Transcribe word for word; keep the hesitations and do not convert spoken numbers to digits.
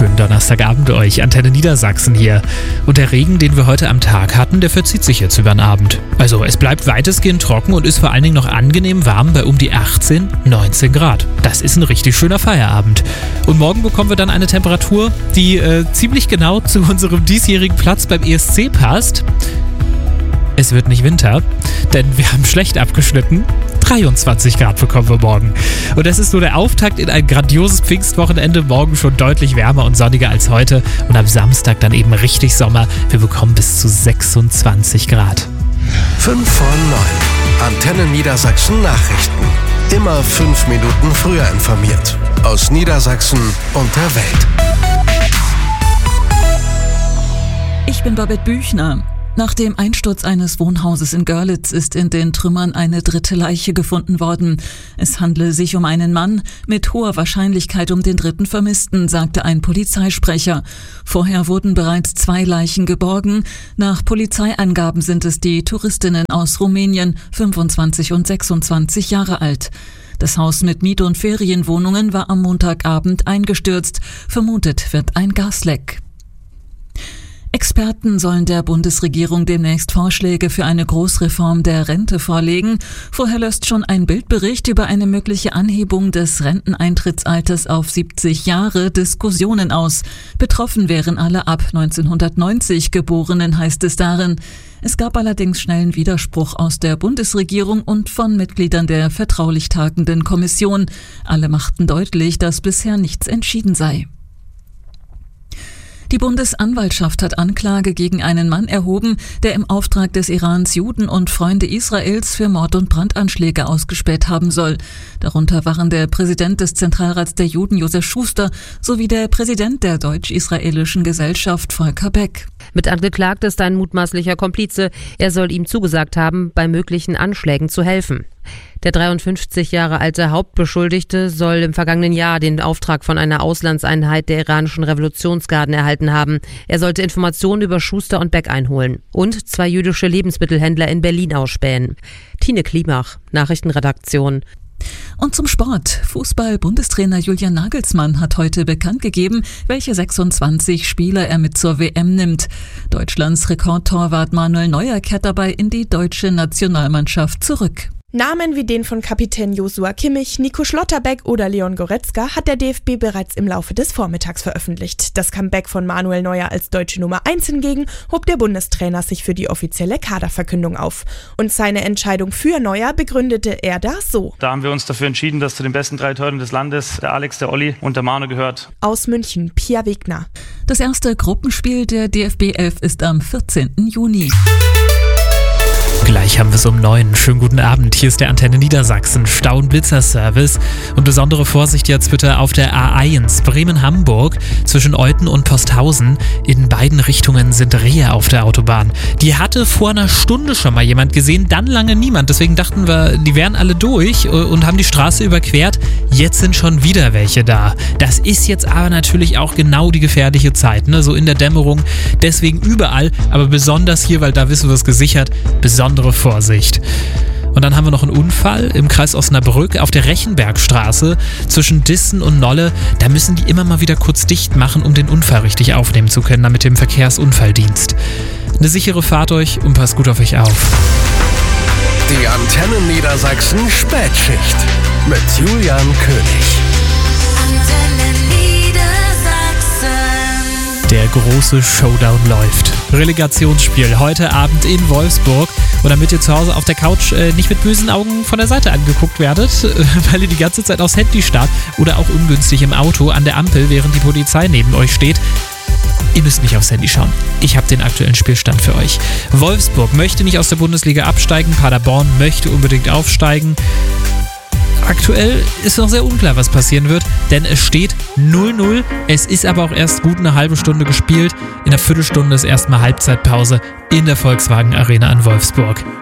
schönen Donnerstagabend euch. Antenne Niedersachsen hier. Und der Regen, den wir heute am Tag hatten, der verzieht sich jetzt über den Abend. Also es bleibt weitestgehend trocken und ist vor allen Dingen noch angenehm warm bei um die achtzehn, neunzehn Grad. Das ist ein richtig schöner Feierabend. Und morgen bekommen wir dann eine Temperatur, die äh, ziemlich genau zu unserem diesjährigen Platz beim E S C passt. Es wird nicht Winter, denn wir haben schlecht abgeschnitten. dreiundzwanzig Grad bekommen wir morgen. Und das ist nur der Auftakt in ein grandioses Pfingstwochenende. Morgen schon deutlich wärmer und sonniger als heute. Und am Samstag dann eben richtig Sommer. Wir bekommen bis zu sechsundzwanzig Grad. fünf vor neun. Antenne Niedersachsen Nachrichten. Immer fünf Minuten früher informiert. Aus Niedersachsen und der Welt. Ich bin Babette Büchner. Nach dem Einsturz eines Wohnhauses in Görlitz ist in den Trümmern eine dritte Leiche gefunden worden. Es handle sich um einen Mann, mit hoher Wahrscheinlichkeit um den dritten Vermissten, sagte ein Polizeisprecher. Vorher wurden bereits zwei Leichen geborgen. Nach Polizeiangaben sind es die Touristinnen aus Rumänien, fünfundzwanzig und sechsundzwanzig Jahre alt. Das Haus mit Miet- und Ferienwohnungen war am Montagabend eingestürzt. Vermutet wird ein Gasleck. Experten sollen der Bundesregierung demnächst Vorschläge für eine Großreform der Rente vorlegen. Vorher löst schon ein Bildbericht über eine mögliche Anhebung des Renteneintrittsalters auf siebzig Jahre Diskussionen aus. Betroffen wären alle ab neunzehnhundertneunzig Geborenen, heißt es darin. Es gab allerdings schnellen Widerspruch aus der Bundesregierung und von Mitgliedern der vertraulich tagenden Kommission. Alle machten deutlich, dass bisher nichts entschieden sei. Die Bundesanwaltschaft hat Anklage gegen einen Mann erhoben, der im Auftrag des Irans Juden und Freunde Israels für Mord- und Brandanschläge ausgespäht haben soll. Darunter waren der Präsident des Zentralrats der Juden, Josef Schuster, sowie der Präsident der deutsch-israelischen Gesellschaft, Volker Beck. Mit angeklagt ist ein mutmaßlicher Komplize. Er soll ihm zugesagt haben, bei möglichen Anschlägen zu helfen. Der dreiundfünfzig Jahre alte Hauptbeschuldigte soll im vergangenen Jahr den Auftrag von einer Auslandseinheit der iranischen Revolutionsgarden erhalten haben. Er sollte Informationen über Schuster und Beck einholen und zwei jüdische Lebensmittelhändler in Berlin ausspähen. Tine Klimach, Nachrichtenredaktion. Und zum Sport. Fußball-Bundestrainer Julian Nagelsmann hat heute bekannt gegeben, welche sechsundzwanzig Spieler er mit zur W M nimmt. Deutschlands Rekordtorwart Manuel Neuer kehrt dabei in die deutsche Nationalmannschaft zurück. Namen wie den von Kapitän Joshua Kimmich, Nico Schlotterbeck oder Leon Goretzka hat der D F B bereits im Laufe des Vormittags veröffentlicht. Das Comeback von Manuel Neuer als deutsche Nummer eins hingegen hob der Bundestrainer sich für die offizielle Kaderverkündung auf. Und seine Entscheidung für Neuer begründete er da so. Da haben wir uns dafür entschieden, dass zu den besten drei Torhütern des Landes der Alex, der Olli und der Manu gehört. Aus München, Pia Wegner. Das erste Gruppenspiel der D F B elf ist am vierzehnten Juni. Gleich haben wir es um neun. Schönen guten Abend. Hier ist der Antenne Niedersachsen Stau- und Blitzer-Service. Und besondere Vorsicht jetzt bitte auf der A eins Bremen-Hamburg zwischen Euthen und Posthausen. In beiden Richtungen sind Rehe auf der Autobahn. Die hatte vor einer Stunde schon mal jemand gesehen, dann lange niemand. Deswegen dachten wir, die wären alle durch und haben die Straße überquert. Jetzt sind schon wieder welche da. Das ist jetzt aber natürlich auch genau die gefährliche Zeit, ne? So in der Dämmerung. Deswegen überall, aber besonders hier, weil da wissen wir es gesichert, besonders Vorsicht. Und dann haben wir noch einen Unfall im Kreis Osnabrück auf der Rechenbergstraße zwischen Dissen und Nolle. Da müssen die immer mal wieder kurz dicht machen, um den Unfall richtig aufnehmen zu können, damit dem Verkehrsunfalldienst. Eine sichere Fahrt euch und passt gut auf euch auf. Die Antenne Niedersachsen Spätschicht mit Julian König. Der große Showdown läuft. Relegationsspiel heute Abend in Wolfsburg. Und damit ihr zu Hause auf der Couch äh, nicht mit bösen Augen von der Seite angeguckt werdet, äh, weil ihr die ganze Zeit aufs Handy starrt oder auch ungünstig im Auto an der Ampel, während die Polizei neben euch steht. Ihr müsst nicht aufs Handy schauen. Ich habe den aktuellen Spielstand für euch. Wolfsburg möchte nicht aus der Bundesliga absteigen. Paderborn möchte unbedingt aufsteigen. Aktuell ist noch sehr unklar, was passieren wird, denn es steht null null. Es ist aber auch erst gut eine halbe Stunde gespielt. In einer Viertelstunde ist erstmal Halbzeitpause in der Volkswagen Arena in Wolfsburg.